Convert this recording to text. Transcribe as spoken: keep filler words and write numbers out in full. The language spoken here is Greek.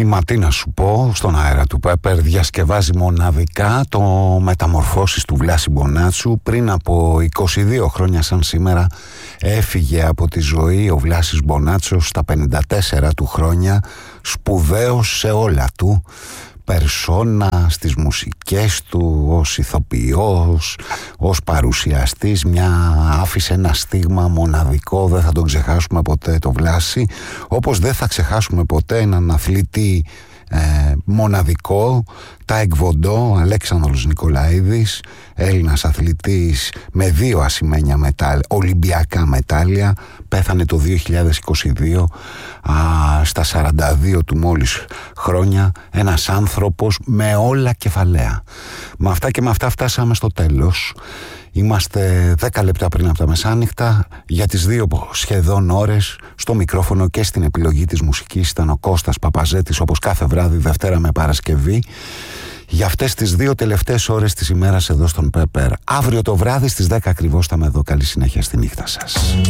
Η Ματίνα, σου πω, στον αέρα του Πέπερ διασκευάζει μοναδικά το «Μεταμορφώσεις» του Βλάση Μπονάτσου. Πριν από είκοσι δύο χρόνια σαν σήμερα έφυγε από τη ζωή ο Βλάσης Μπονάτσος στα πενήντα τέσσερα του χρόνια, σπουδαίος σε όλα του, περσόνα, στις μουσικές του, ως ηθοποιός, ως παρουσιαστής. Μια άφησε ένα στίγμα μοναδικό, δεν θα τον ξεχάσουμε ποτέ το Βλάση, όπως δεν θα ξεχάσουμε ποτέ έναν αθλητή ε, μοναδικό, Τάικ Βοντό, Αλέξανδρος Νικολαίδης, Έλληνας αθλητής με δύο ασημένια μετάλλια, ολυμπιακά μετάλλια. Πέθανε το δύο χιλιάδες είκοσι δύο α, στα σαράντα δύο του μόλις χρόνια. Ένας άνθρωπος με όλα κεφαλαία. Με αυτά και με αυτά φτάσαμε στο τέλος. Είμαστε δέκα λεπτά πριν από τα μεσάνυχτα. Για τις δύο σχεδόν ώρες στο μικρόφωνο και στην επιλογή της μουσικής ήταν ο Κώστας Παπαζέτης, όπως κάθε βράδυ, Δευτέρα με Παρασκευή, για αυτές τις δύο τελευταίες ώρες της ημέρας εδώ στον Πέπερ. Αύριο το βράδυ στις δέκα ακριβώς θα είμαι εδώ. Καλή συνέχεια στη νύχτα σας.